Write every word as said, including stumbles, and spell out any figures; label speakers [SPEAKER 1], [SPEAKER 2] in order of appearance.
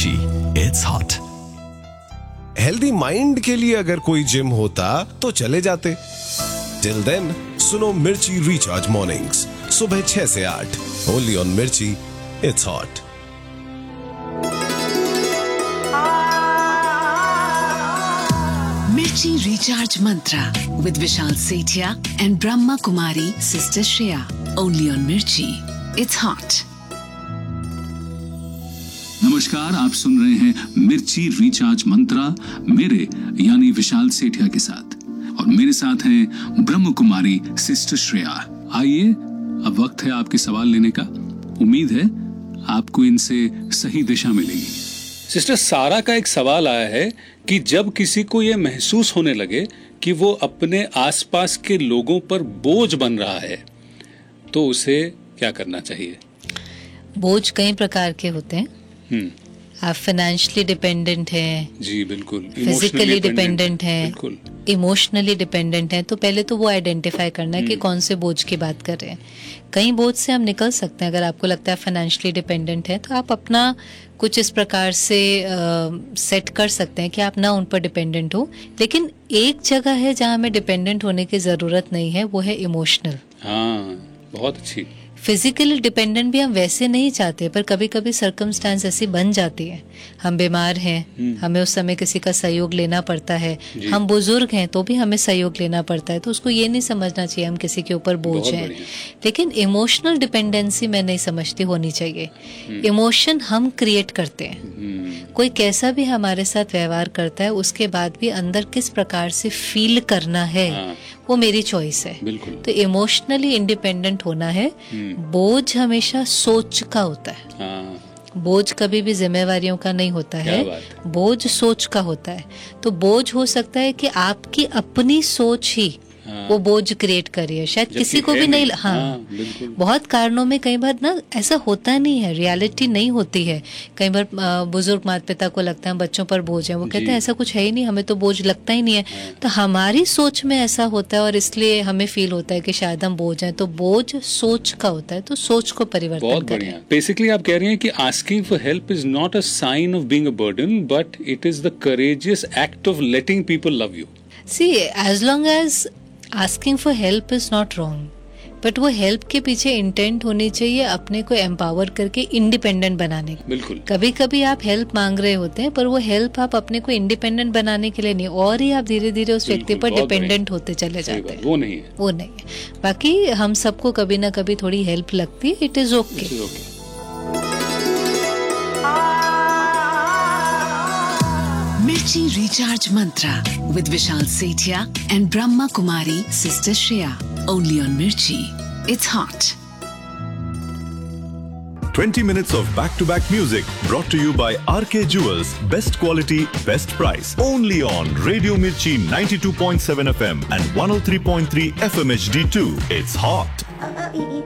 [SPEAKER 1] मिर्ची, it's hot.
[SPEAKER 2] Healthy mind के लिए अगर कोई जिम होता तो चले जाते। टिल देन सुनो मिर्ची रिचार्ज मॉर्निंग्स सुबह छह से आठ, ओनली ऑन मिर्ची, इट्स हॉट।
[SPEAKER 3] मिर्ची recharge Mantra with Vishal Sethia and Brahma Kumari sister Shreya, only on मिर्ची, इट्स हॉट।
[SPEAKER 4] नमस्कार, आप सुन रहे हैं मिर्ची रिचार्ज मंत्रा मेरे यानी विशाल सेठिया के साथ, और मेरे साथ हैं ब्रह्म कुमारी सिस्टर श्रेया। आइए, अब वक्त है आपके सवाल लेने का। उम्मीद है आपको इनसे सही दिशा मिलेगी। सिस्टर, सारा का एक सवाल आया है कि जब किसी को यह महसूस होने लगे कि वो अपने आसपास के लोगों पर बोझ बन रहा है, तो उसे क्या करना चाहिए?
[SPEAKER 5] बोझ कई प्रकार के होते हैं।
[SPEAKER 4] हम्म
[SPEAKER 5] आप फाइनेंशियली डिपेंडेंट हैं,
[SPEAKER 4] जी बिल्कुल,
[SPEAKER 5] फिजिकली डिपेंडेंट हैं,
[SPEAKER 4] बिल्कुल,
[SPEAKER 5] इमोशनली डिपेंडेंट हैं। तो पहले तो वो आइडेंटिफाई करना है कि कौन से बोझ की बात कर रहे हैं। कई बोझ से हम निकल सकते हैं। अगर आपको लगता है फाइनेंशियली डिपेंडेंट है तो आप अपना कुछ इस प्रकार से सेट कर सकते हैं कि आप ना उन पर डिपेंडेंट हो। लेकिन एक जगह है जहाँ हमें डिपेंडेंट होने की ज़रूरत नहीं है, वो है इमोशनल।
[SPEAKER 4] हाँ, बहुत अच्छी।
[SPEAKER 5] फिजिकली डिपेंडेंट भी हम वैसे नहीं चाहते, पर कभी कभी सर्कमस्टांस ऐसी बन जाती है। हम बीमार हैं, हमें उस समय किसी का सहयोग लेना पड़ता है। हम बुजुर्ग हैं तो भी हमें सहयोग लेना पड़ता है। तो उसको ये नहीं समझना चाहिए हम किसी के ऊपर बोझ हैं। लेकिन इमोशनल डिपेंडेंसी मैं नहीं समझती होनी चाहिए। इमोशन हम क्रिएट करते हैं। कोई कैसा भी हमारे साथ व्यवहार करता है, उसके बाद भी अंदर किस प्रकार से फील करना है, वो मेरी चॉइस है। तो इमोशनली इंडिपेंडेंट होना है। बोझ हमेशा सोच का होता है।
[SPEAKER 4] हाँ।
[SPEAKER 5] बोझ कभी भी जिम्मेवारियों का नहीं होता है, बोझ सोच का होता है। तो बोझ हो सकता है कि आपकी अपनी सोच ही हाँ। वो बोझ क्रिएट करी है, शायद किसी को भी नहीं, नहीं। हाँ, हाँ बहुत कारणों में कई बार ना ऐसा होता नहीं है, रियलिटी नहीं होती है। कई बार बुजुर्ग माता पिता को लगता है बच्चों पर बोझ है, वो कहते हैं ऐसा कुछ है ही नहीं, हमें तो बोझ लगता ही नहीं है। हाँ। तो हमारी सोच में ऐसा होता है और इसलिए हमें फील होता है कि शायद हम बोझ हैं। तो बोझ सोच का होता है, तो सोच को परिवर्तन करें।
[SPEAKER 4] बेसिकली आप कह रही हैं कि asking for help is not a sign of being a burden, but it is the courageous act of letting people love you.
[SPEAKER 5] C, as long as asking for help is not wrong, but वो help के पीछे intent होनी चाहिए अपने को empower करके independent बनाने की।
[SPEAKER 4] बिल्कुल।
[SPEAKER 5] कभी कभी आप हेल्प मांग रहे होते हैं, पर वो हेल्प आप अपने को इंडिपेंडेंट बनाने के लिए नहीं, और ही आप धीरे धीरे उस व्यक्ति पर डिपेंडेंट होते चले जाते हैं।
[SPEAKER 4] वो नहीं है,
[SPEAKER 5] वो नहीं है। बाकी हम सबको कभी ना कभी थोड़ी हेल्प लगती है, इट इज ओके।
[SPEAKER 3] मिर्ची recharge Mantra with Vishal Sethia and Brahma Kumari sister Shreya, only on मिर्ची, it's hot.
[SPEAKER 1] twenty minutes of back-to-back music brought to you by R K Jewels. Best quality, best price. Only on Radio Mirchi ninety-two point seven F M and one oh three point three F M H D two. It's hot.